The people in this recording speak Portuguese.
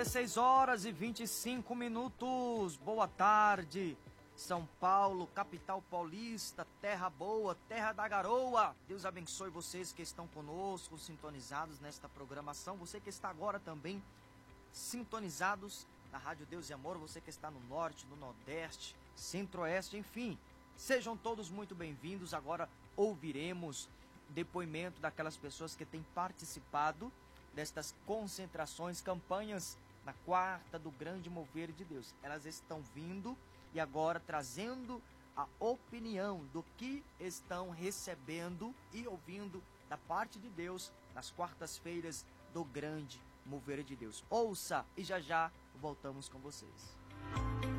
16 horas e 25 minutos. Boa tarde, São Paulo, capital paulista, terra boa, terra da garoa. Deus abençoe vocês que estão conosco, sintonizados nesta programação. Você que está agora também sintonizados na Rádio Deus e Amor, você que está no norte, no nordeste, centro-oeste, enfim. Sejam todos muito bem-vindos. Agora ouviremos depoimento daquelas pessoas que têm participado destas concentrações, campanhas na quarta do grande mover de Deus. Elas estão vindo e agora trazendo a opinião do que estão recebendo e ouvindo da parte de Deus nas quartas-feiras do grande mover de Deus. Ouça e já já voltamos com vocês.